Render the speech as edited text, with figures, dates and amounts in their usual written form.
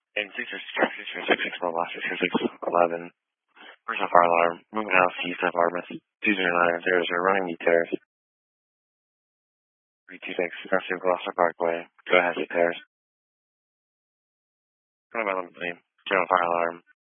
And 666 mobile 66611. Personal fire alarm. Moving house east of apartments. 20900. Running details. 326 North Gloucester Parkway. Go ahead, repairs. 20 by 11. General fire alarm.